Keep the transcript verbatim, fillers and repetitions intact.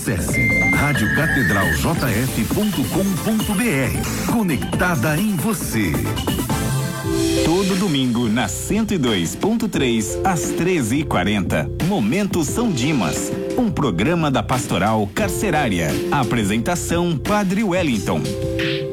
Acesse rádio catedral j f ponto com ponto b r. Conectada em você. Todo domingo na cento e dois ponto três, às treze e quarenta. Momento São Dimas, um programa da Pastoral Carcerária. Apresentação Padre Wellington.